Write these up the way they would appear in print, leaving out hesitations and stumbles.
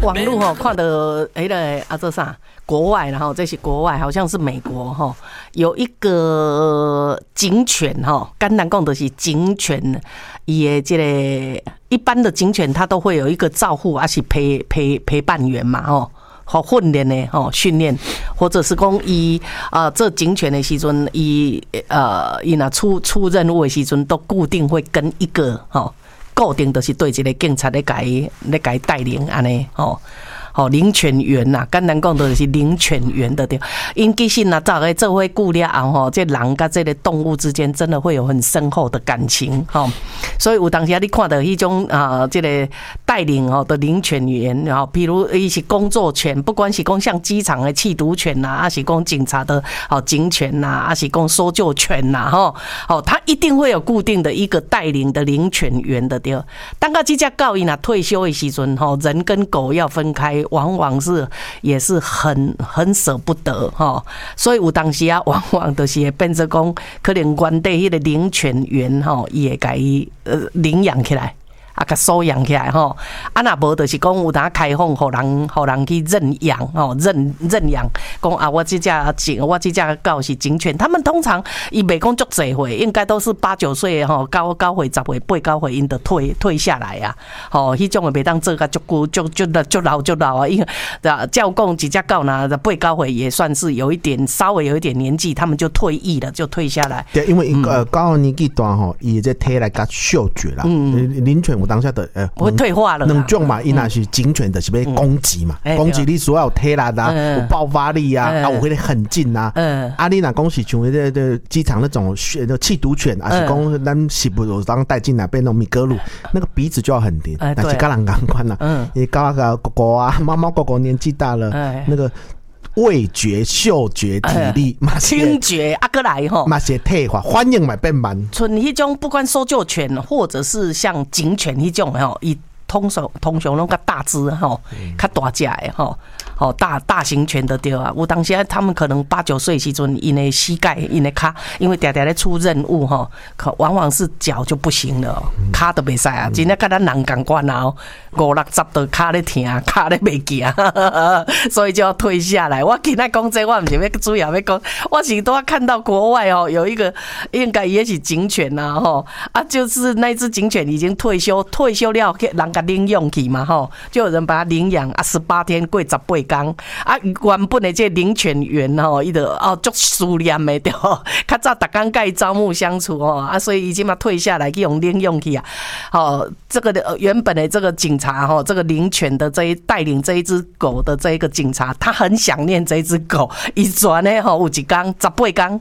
网络吼看到这啥国外，然后这是国外，好像是美国吼，有一个警犬吼，简单讲就是警犬，伊的这个一般的警犬，它都会有一个照护，还是陪伴员嘛吼。好训练的吼，训练或者是讲伊这警犬的时阵，伊若出任务的时阵，都固定会跟一个吼，固定就是对一个警察咧甲伊带领安尼吼。领犬员呐，简单讲就是领犬员的对。因其实呐，早个做伙久了后吼，这人甲这个动物之间真的会有很深厚的感情吼。所以有当时你看到迄种这个带领的领犬员，然后譬如伊是工作犬，不管是讲像机场的缉毒犬呐，还是讲警察的警犬呐，还是讲搜救犬呐，他一定会有固定的一个带领的领犬员的对。当到这只狗伊若退休的时阵人跟狗要分开。往往也是很舍不得哈，所以有当时往往就是会变成讲，可能原地迄个领犬员伊会甲伊领养起来。甲收养起来吼，若无就是讲有当开放，互人去认养认养，讲我这只狗是警犬，他们通常伊袂讲足侪岁，应该都是8、9岁吼，9岁、10岁、8、9岁因就退下来啊，迄种的袂当做甲足久足老啊，因为照讲一只狗呢8、9岁也算是稍微有一点年纪，他们就退役了，就退下来。 对，因为狗年纪大吼，伊这体来甲嗅觉啦，领犬有当下的会退化了。 两种嘛，伊若是警犬就是要攻击嘛，攻击你所有体力啊，有爆发力啊，有迄个狠劲啊。你若讲是像迄个机场那种缉毒犬，还是讲咱是不有当带进来变那种米格鲁，那个鼻子就要很灵，但是跟人同款啦。你狗狗啊，猫狗狗年纪大了，那个。味觉、嗅觉、体力、 听觉过来吼， 嘛是退化，反应嘛变慢。 像迄种不管搜救犬或者是像警犬迄种吼，伊通常拢较大只吼，较大只的吼。大型犬的对啊，有当时他们可能8、9岁时阵，因的膝盖、因的脚，因为常常咧出任务哈，往往是脚就不行了，脚都袂使啊，真正跟咱人同款啊，5、60都脚咧疼，脚咧袂行，所以就要退下来。我今仔讲这，我唔是要主要要讲，我是都要看到国外有一个应该也是警犬呐就是那只警犬已经退休了，人家领养去嘛就有人把它领养18天过18天原本的这领犬员伊就足思念的对，较早逐天甲伊朝暮相处所以已经嘛退下来去用领养去啊。这个原本的这个警察这个领犬的带领这一只狗的这一个警察，他很想念这一只狗，伊转呢有一天18天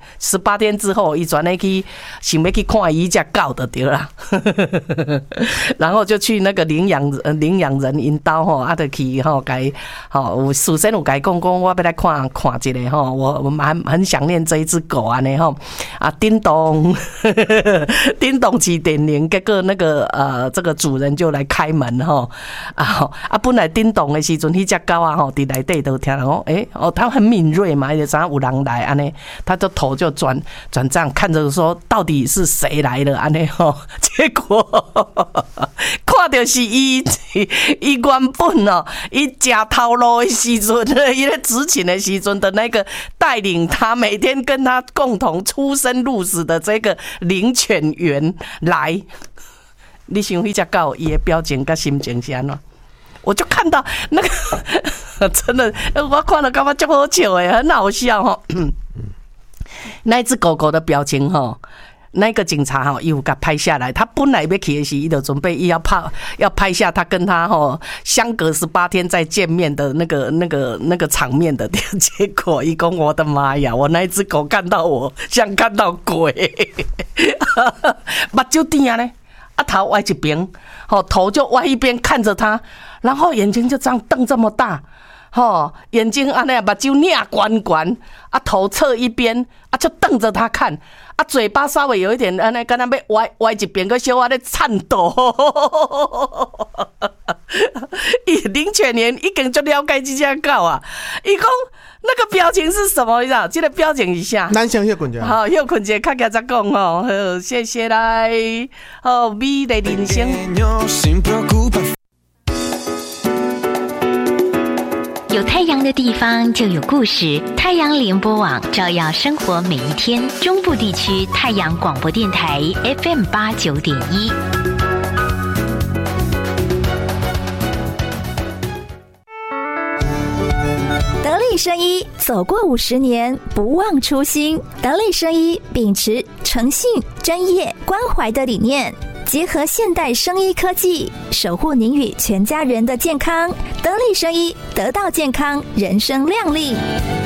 18天之后，伊转呢去想要去看伊只狗就对啦，然后就去那个领养人因兜就去甲有事先有甲伊讲我要来看一下我很想念这一只狗安尼叮咚叮咚起电铃，结果那个这个主人就来开门本来叮咚的时阵，迄只狗伫内底都听到它很敏锐嘛，就知道有人来安尼，它的头就转这样看着说到底是谁来了安尼结果看到是伊原本伊假头路的时阵，伊咧执勤的时阵的那个带领他每天跟他共同出生入死的这个领犬员来，你想迄只狗伊的表情跟心情是安怎？我就看到那个真的，我看了感觉足好笑的，很好笑那一只狗狗的表情那个警察伊有给拍下来，他本来要去的时，伊就准备要拍下他跟他相隔18天再见面的那个场面的，结果伊讲我的妈呀，我那一只狗看到我像看到鬼，目睭甜呢，头歪一边，头就歪一边看着他，然后眼睛就这样瞪这么大。眼睛目睭擰圆圆，头侧一边，就瞪着他看，嘴巴稍微有一点敢若要歪一边，个小咧颤抖。领犬员已经就了解这只狗啊，伊讲那个表情是什么？你知道？这个表情一下， 咱先休困一下。 好，休困一下，较加再讲好，谢谢来，美丽人生。 有太阳的地方就有故事，太阳联播网照耀生活每一天。中部地区太阳广播电台 FM89.1。 得力生医走过50年，不忘初心。得力生医秉持诚信、专业、关怀的理念，结合现代生医科技，守护您与全家人的健康。得力生医，得到健康，人生亮丽。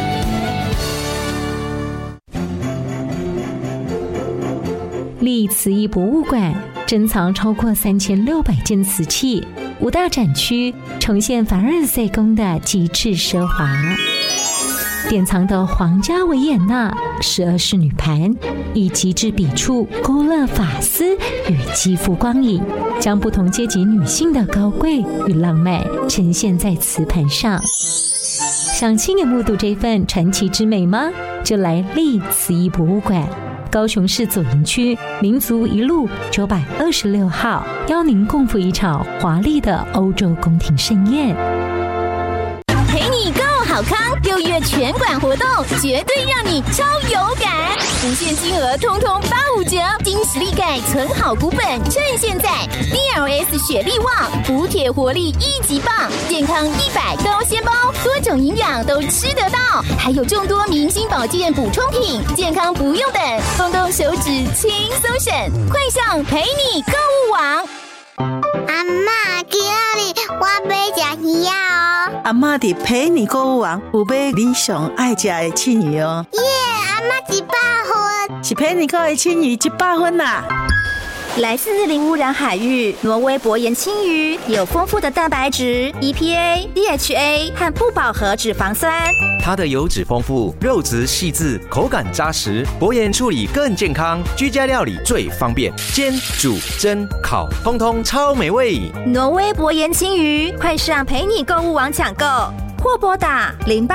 立慈医博物馆珍藏超过3600件瓷器，5大展区呈现凡尔赛宫的极致奢华。典藏的皇家维也纳12仕女盘，以极致笔触勾勒发丝与肌肤光影，将不同阶级女性的高贵与浪漫呈现在瓷盘上。想亲眼目睹这份传奇之美吗？就来立慈医博物馆。高雄市左营区民族一路926号，邀您共赴一场华丽的欧洲宫廷盛宴。 陪你购好康，6月全馆活动绝对让你超有感，无限金额通通85折，金实力盖存好股本，趁现在 DLS 雪力旺，补铁活力1级棒，健康100高纤包，多种营养都吃得到，还有众多明星保健补充品，健康不用等，动动手指轻松省，快上陪你购物网。 阿嬷，今日我要吃鱼哦。 阿嬷伫陪你购物网有买你上爱吃的青鱼哦。 耶，阿嬷100分， 是陪你购的青鱼100分啦。 来自零污染海域，挪威薄盐青鱼有丰富的蛋白质、EPA、DHA 和不饱和脂肪酸。 它的油脂丰富，肉质细致，口感扎实，薄盐处理更健康，居家料理最方便，煎、煮、蒸、烤，通通超美味。 挪威薄盐青鱼，快上陪你购物网抢购，或拨打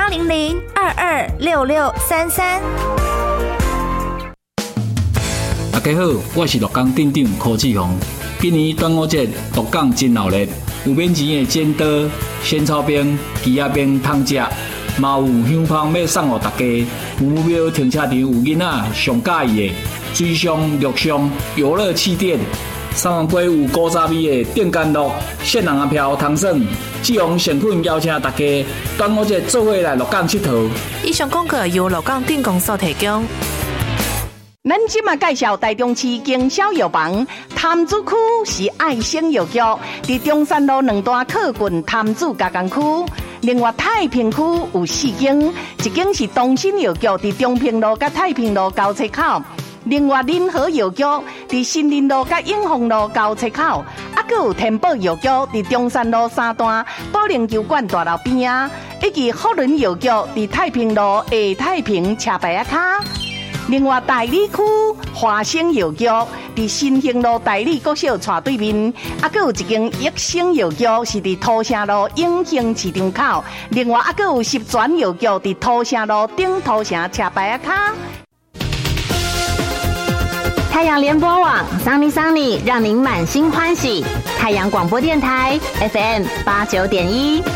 0800-226633。 大家好，我是鹿港镇长柯志宏。今年端午节鹿港真闹热，有免钱的剪刀、仙草冰、鸡仔冰通吃，嘛有香芳要送给大家。有目标停车场有囡仔上喜意的水上、陆上游乐气垫，三万杯有古早味的电干乐、限人的票通耍。志宏诚恳邀请大家端午节做伙来鹿港佚佗。 以上广告由鹿港镇公所提供。 咱即马介绍台中市经销药房，潭子区是爱心药局，伫中山路2段靠近潭子加工区。另外太平区有4间，一间是东新药局，伫中平路甲太平路交叉口。另外仁和药局伫新林路甲永丰路交叉口，还有天宝药局伫中山路3段保龄球馆大楼边啊，以及福伦药局伫太平路下太平车牌啊卡。另外大理区华生药局伫新兴路大理国小斜对面，还有一间益生药局是伫土城路永兴市场口。另外还有十全药局伫土城路顶土城车牌啊卡。 太阳联播网桑尼桑尼，让您满心欢喜。太阳广播电台 FM89.1。